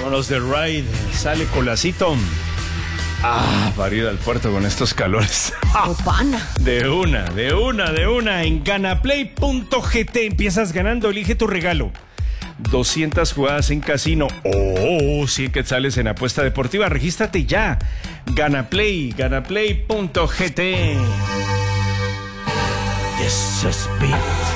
Vámonos de ride. Sale Colacito. Para ir al puerto con estos calores. Opana. De una. En ganaplay.gt empiezas ganando. Elige tu regalo. 200 jugadas en casino. 100 quetzales en apuesta deportiva. Regístrate ya. Ganaplay.gt. Yes, speed.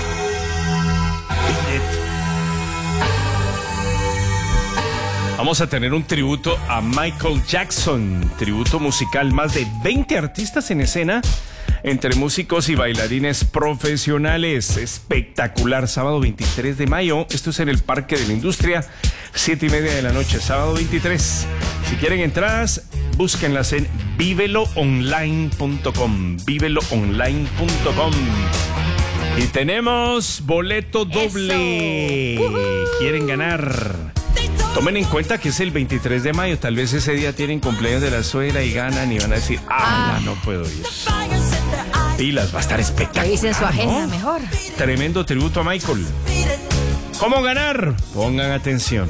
Vamos a tener un tributo a Michael Jackson, tributo musical, más de 20 artistas en escena, entre músicos y bailarines profesionales. Espectacular, sábado 23 de mayo, esto es en el Parque de la Industria, 7:30 de la noche, sábado 23. Si quieren entradas, búsquenlas en viveloonline.com, viveloonline.com. Y tenemos boleto doble. ¿Quieren ganar? Tomen en cuenta que es el 23 de mayo. Tal vez ese día tienen cumpleaños de la suegra y ganan y van a decir, no puedo ir. Pilas, va a estar espectacular. Revisen su agenda, ¿no? Mejor. Tremendo tributo a Michael. ¿Cómo ganar? Pongan atención,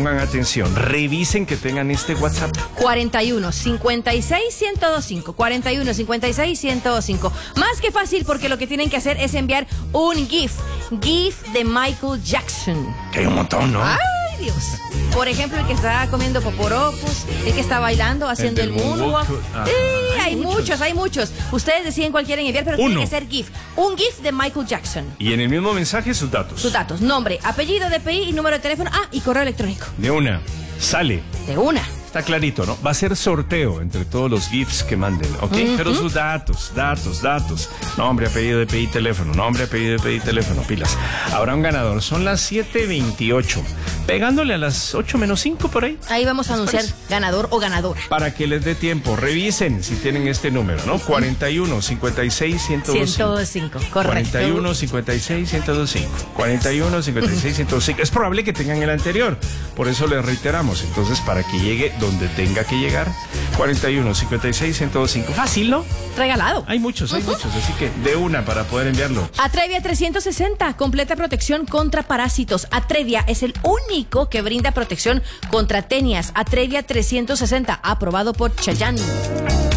revisen que tengan este WhatsApp. 41 56 1025. 41 56 1025. Más que fácil, porque lo que tienen que hacer es enviar un GIF de Michael Jackson. Que hay un montón, ¿no? ¡Ay, Dios! Por ejemplo, el que está comiendo poporopos, el que está bailando, haciendo el moonwalk. Hay muchos. Ustedes deciden cuál quieren enviar, pero tiene que ser GIF. Un GIF de Michael Jackson. Y en el mismo mensaje sus datos. Sus datos, nombre, apellido, DPI y número de teléfono. Y correo electrónico. De una. Sale. De una. Está clarito, ¿no? Va a ser sorteo entre todos los GIFs que manden, ¿ok? Pero sus datos. Nombre, apellido, DPI, teléfono. Nombre, apellido, DPI, teléfono. Pilas. Habrá un ganador. Son las 7:28. Pegándole a las 8 menos 5 por ahí. Ahí vamos a anunciar ganador o ganadora. Para que les dé tiempo. Revisen si tienen este número, ¿no? 41 56 1025. Correcto. 41 56 1025. 41 56 1025. Es probable que tengan el anterior. Por eso les reiteramos. Entonces, para que llegue donde tenga que llegar, 41 56 1025. Fácil, ¿no? Regalado. Hay muchos, así que de una para poder enviarlo. Atrevia 360, completa protección contra parásitos. Atrevia es el único que brinda protección contra tenias. Atrevia 360, aprobado por Chayanne.